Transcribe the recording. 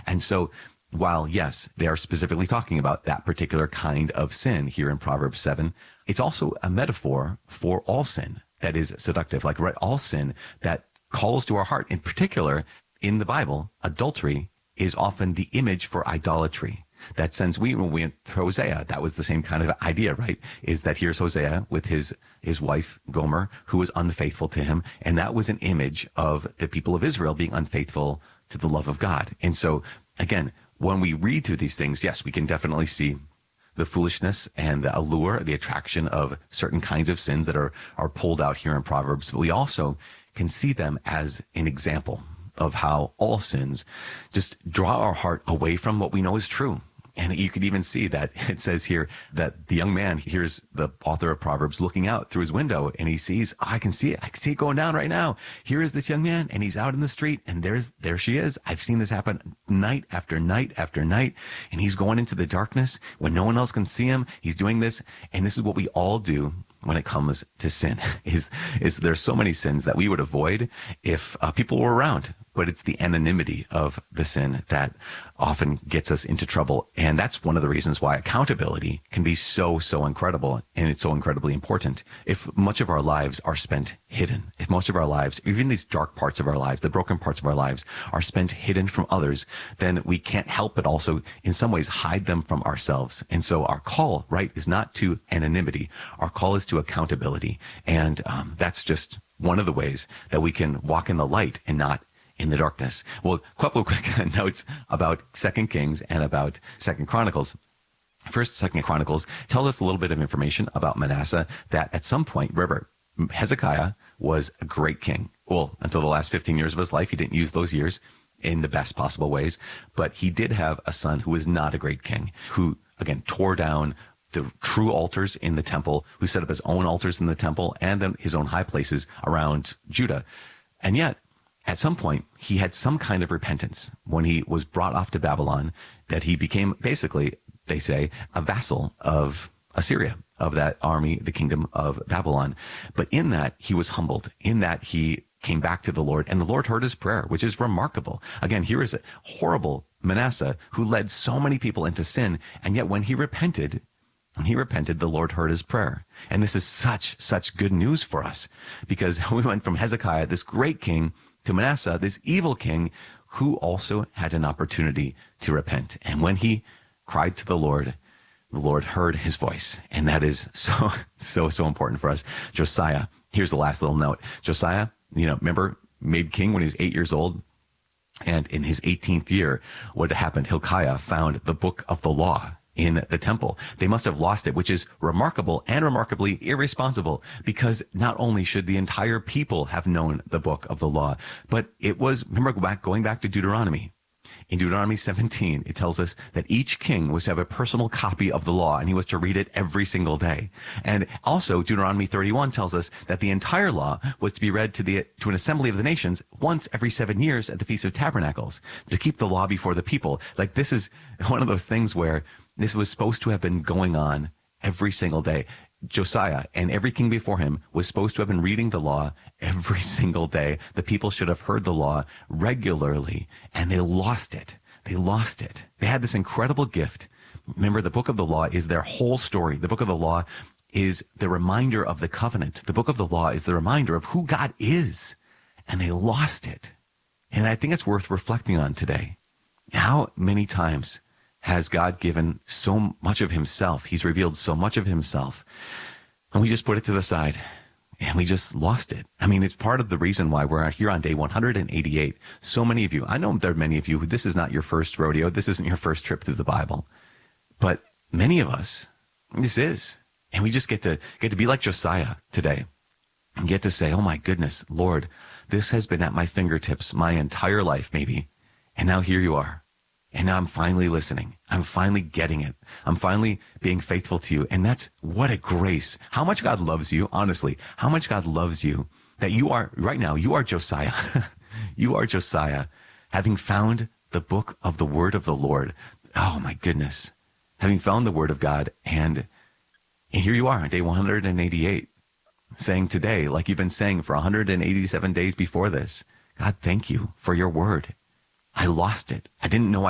And so while, yes, they are specifically talking about that particular kind of sin here in Proverbs 7, it's also a metaphor for all sin that is seductive, like right, all sin that calls to our heart. In particular, in the Bible, adultery is often the image for idolatry. That sense, when we went through Hosea, that was the same kind of idea, right? Is that here's Hosea with his wife, Gomer, who was unfaithful to him. And that was an image of the people of Israel being unfaithful to the love of God. And so, again, when we read through these things, yes, we can definitely see the foolishness and the allure, the attraction of certain kinds of sins that are pulled out here in Proverbs. But we also can see them as an example of how all sins just draw our heart away from what we know is true. And you could even see that it says here that the young man hears the author of Proverbs looking out through his window, and he sees, oh, I can see it. I can see it going down right now. Here is this young man, and he's out in the street, and there she is. I've seen this happen night after night after night, and he's going into the darkness when no one else can see him. He's doing this, and this is what we all do when it comes to sin. Is there's so many sins that we would avoid if people were around. But it's the anonymity of the sin that often gets us into trouble. And that's one of the reasons why accountability can be so incredible, and it's so incredibly important. If much of our lives are spent hidden, if much of our lives, even these dark parts of our lives, the broken parts of our lives, are spent hidden from others, then we can't help but also in some ways hide them from ourselves. And so our call, right, is not to anonymity. Our call is to accountability. And that's just one of the ways that we can walk in the light and not in the darkness. Well, a couple of quick notes about 2 Kings and about 2 Chronicles. First, 2 Chronicles tells us a little bit of information about Manasseh, that at some point, remember, Hezekiah was a great king. Well, until the last 15 years of his life, he didn't use those years in the best possible ways. But he did have a son who was not a great king, who, again, tore down the true altars in the temple, who set up his own altars in the temple and then his own high places around Judah. And yet, at some point, he had some kind of repentance when he was brought off to Babylon, that he became basically, they say, a vassal of Assyria, of that army, the kingdom of Babylon. But in that, he was humbled. In that, he came back to the Lord, and the Lord heard his prayer, which is remarkable. Again, here is a horrible Manasseh who led so many people into sin, and yet when he repented, the Lord heard his prayer. And this is such good news for us, because we went from Hezekiah, this great king, to Manasseh, this evil king, who also had an opportunity to repent. And when he cried to the Lord heard his voice. And that is so important for us. Josiah, here's the last little note. Josiah, remember, made king when he was 8 years old. And in his 18th year, what happened? Hilkiah found the book of the law in the temple. They must have lost it, which is remarkable and remarkably irresponsible, because not only should the entire people have known the book of the law, but it was, remember, going back to Deuteronomy. In Deuteronomy 17, it tells us that each king was to have a personal copy of the law, and he was to read it every single day. And also, Deuteronomy 31 tells us that the entire law was to be read to an assembly of the nations once every 7 years at the Feast of Tabernacles, to keep the law before the people. Like, this is one of those things where this was supposed to have been going on every single day. Josiah and every king before him was supposed to have been reading the law every single day. The people should have heard the law regularly, and they lost it. They had this incredible gift. Remember, the book of the law is their whole story. The book of the law is the reminder of the covenant. The book of the law is the reminder of who God is, and they lost it. And I think it's worth reflecting on today. How many times has God given so much of himself? He's revealed so much of himself, and we just put it to the side, and we just lost it. I mean, it's part of the reason why we're here on day 188. So many of you, I know there are many of you who this is not your first rodeo. This isn't your first trip through the Bible, but many of us, this is. And we just get to be like Josiah today and get to say, oh my goodness, Lord, this has been at my fingertips my entire life, maybe. And now here you are. And now I'm finally listening. I'm finally getting it. I'm finally being faithful to you. And that's what a grace. How much God loves you, honestly, how much God loves you, that you are, right now, you are Josiah. You are Josiah, having found the book of the word of the Lord. Oh my goodness. Having found the word of God. And here you are on day 188, saying today, like you've been saying for 187 days before this, God, thank you for your word. I lost it. I didn't know